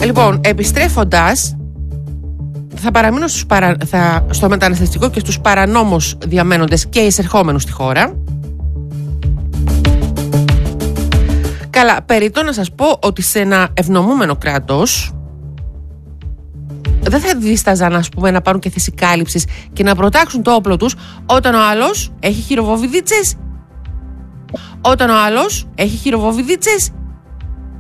Λοιπόν, επιστρέφοντας, θα παραμείνω στο μεταναστευτικό και στους παρανόμως διαμένοντες και εισερχόμενους στη χώρα. Καλά, περιττό να σας πω ότι σε ένα ευνομούμενο κράτος δεν θα δίσταζαν, ας πούμε, να πάρουν και θέση κάλυψης και να προτάξουν το όπλο τους όταν ο άλλος έχει χειροβοβιδίτσες.